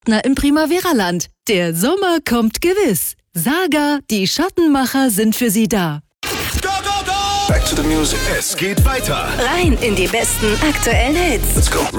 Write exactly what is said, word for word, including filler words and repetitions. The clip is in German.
Na, im Primavera-Land. Der Sommer kommt gewiss. Saga, die Schattenmacher sind für Sie da. Go, go, go! Back to the music. Es geht weiter. Rein in die besten aktuellen Hits. Let's go.